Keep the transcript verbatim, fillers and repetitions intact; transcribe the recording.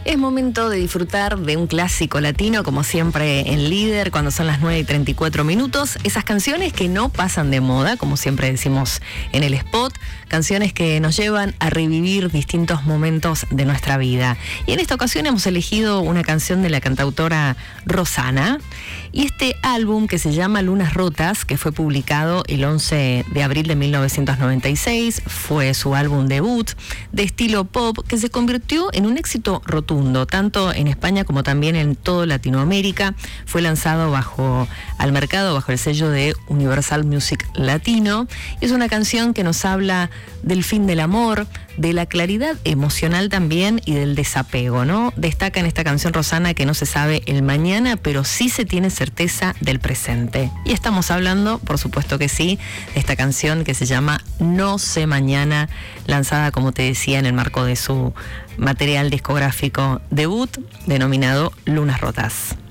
Es momento de disfrutar de un clásico latino, como siempre en Líder, cuando son las nueve y treinta y cuatro minutos. Esas canciones que no pasan de moda, como siempre decimos en el spot. Canciones que nos llevan a revivir distintos momentos de nuestra vida. Y en esta ocasión hemos elegido una canción de la cantautora Rosana. Y este álbum, que se llama Lunas Rotas, que fue publicado el once de abril de mil novecientos noventa y seis, fue su álbum debut de estilo pop, que se convirtió en un éxito rotundo, tanto en España como también en toda Latinoamérica. Fue lanzado bajo al mercado bajo el sello de Universal Music Latino. Es una canción que nos habla del fin del amor, de la claridad emocional también y del desapego, ¿no? Destaca en esta canción Rosana que no se sabe el mañana, pero sí se tiene certeza del presente. Y estamos hablando, por supuesto que sí, de esta canción que se llama No sé mañana, lanzada, como te decía, en el marco de su material discográfico debut, denominado Lunas Rotas.